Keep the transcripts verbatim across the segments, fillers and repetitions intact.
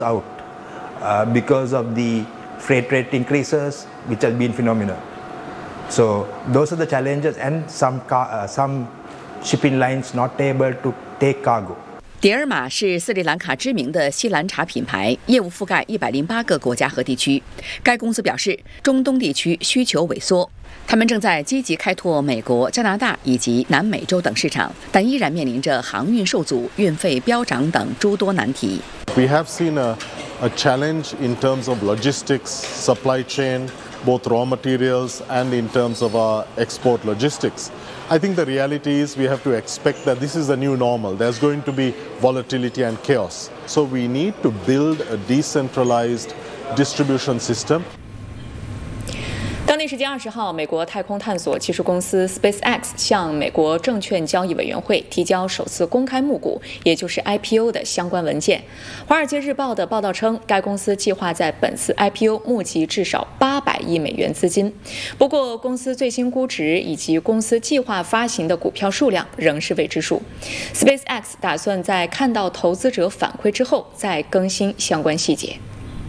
out uh, because of the freight rate increases, which has been phenomenal. So those are the challenges, and some car, uh, some shipping lines not able to take cargo. 迪尔玛是斯里兰卡知名的西兰茶品牌，业务覆盖一百零八个国家和地区。该公司表示，中东地区需求萎缩，他们正在积极开拓美国、加拿大以及南美洲等市场，但依然面临着航运受阻、运费飙涨等诸多难题。 We have seen a, a challenge in terms of logistics, supply chain, both raw materials and in terms of our export logistics. I think the reality is we have to expect that this is a new normal. There's going to be volatility and chaos. So we need to build a decentralized distribution system. 当地时间二十号，美国太空探索技术公司 SpaceX 向美国证券交易委员会提交首次公开募股，也就是 I P O 的相关文件。《华尔街日报》的报道称，该公司计划在本次 I P O 募集至少八百亿美元资金。不过，公司最新估值以及公司计划发行的股票数量仍是未知数。SpaceX 打算在看到投资者反馈之后再更新相关细节。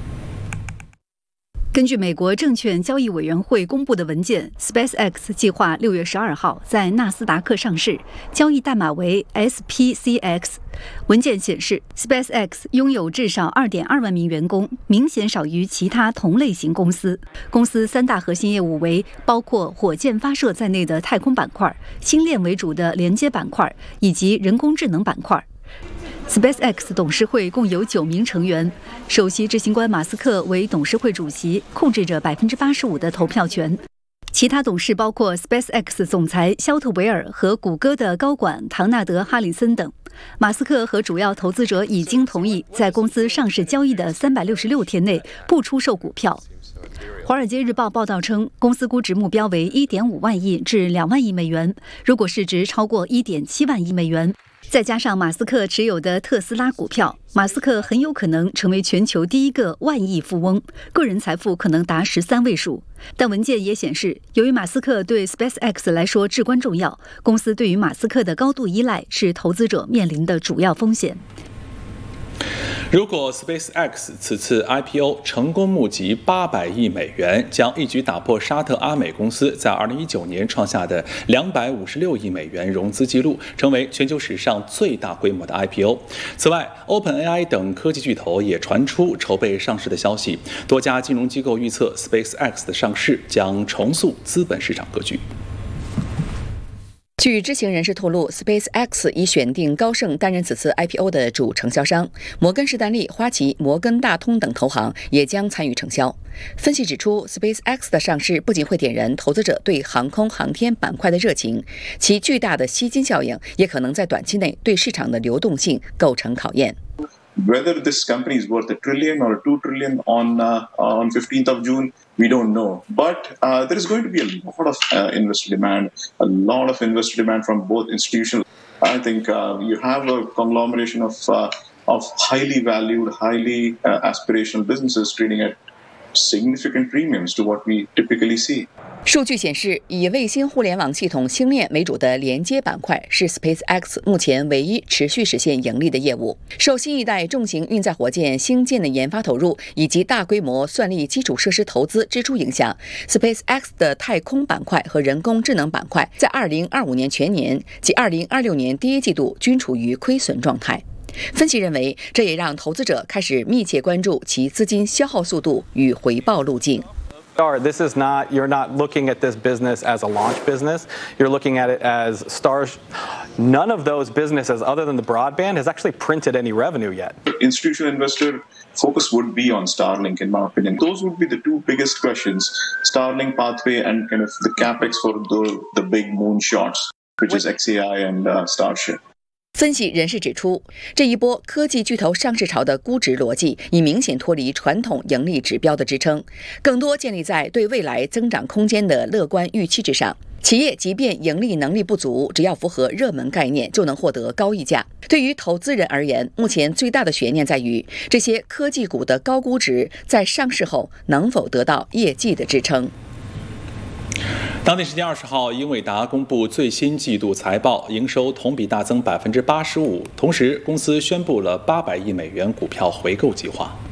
根据美国证券交易委员会公布的文件 ，SpaceX 计划六月十二号在纳斯达克上市，交易代码为 S P C X。文件显示 ，SpaceX 拥有至少 二点二万名员工，明显少于其他同类型公司。公司三大核心业务为包括火箭发射在内的太空板块、星链为主的连接板块以及人工智能板块。SpaceX 董事会共有九名成员，首席执行官马斯克为董事会主席，控制着 百分之八十五 的投票权。其他董事包括 SpaceX 总裁肖特维尔和谷歌的高管唐纳德·哈里森等。马斯克和主要投资者已经同意在公司上市交易的三百六十六天内不出售股票。《华尔街日报》报道称，公司估值目标为 一点五万亿至两万亿美元，如果市值超过 一点七万亿美元。再加上马斯克持有的特斯拉股票，马斯克很有可能成为全球第一个万亿富翁，个人财富可能达十三位数。但文件也显示，由于马斯克对 SpaceX 来说至关重要，公司对于马斯克的高度依赖是投资者面临的主要风险。 如果 SpaceX 此次 I P O 成功募集八百亿美元，将一举打破沙特阿美公司在二零一九年创下的两百五十六亿美元融资记录，成为全球史上最大规模的 I P O。此外 ，OpenAI 等科技巨头也传出筹备上市的消息，多家金融机构预测 SpaceX 的上市将重塑资本市场格局。 据知情人士透露 ，SpaceX 已选定高盛担任此次 I P O 的主承销商，摩根士丹利、花旗、摩根大通等投行也将参与承销。分析指出 ，SpaceX 的上市不仅会点燃投资者对航空航天板块的热情，其巨大的吸金效应也可能在短期内对市场的流动性构成考验。 Whether this company is worth a trillion or two trillion on uh, on fifteenth of June, we don't know. But uh, there is going to be a lot of uh, investor demand, a lot of investor demand from both institutional. I think uh, you have a conglomeration of uh, of highly valued, highly uh, aspirational businesses trading at significant premiums to what we typically see. 数据显示，以卫星互联网系统星链为主的连接板块是 SpaceX 目前唯一持续实现盈利的业务。受新一代重型运载火箭星舰的研发投入以及大规模算力基础设施投资支出影响 ，SpaceX 的太空板块和人工智能板块在二零二五年全年及二零二六年第一季度均处于亏损状态。分析认为，这也让投资者开始密切关注其资金消耗速度与回报路径。 This is not, you're not looking at this business as a launch business. You're looking at it as stars. None of those businesses, other than the broadband, has actually printed any revenue yet. Institutional investor focus would be on Starlink, in my opinion. Those would be the two biggest questions: Starlink pathway and kind of the capex for the the big moonshots, which is X A I and uh, Starship. 分析人士指出，这一波科技巨头上市潮的估值逻辑已明显脱离传统盈利指标的支撑，更多建立在对未来增长空间的乐观预期之上。企业即便盈利能力不足，只要符合热门概念，就能获得高溢价。对于投资人而言，目前最大的悬念在于这些科技股的高估值在上市后能否得到业绩的支撑。 当地时间二十号，英伟达公布最新季度财报，营收同比大增百分之八十五，同时公司宣布了八百亿美元股票回购计划。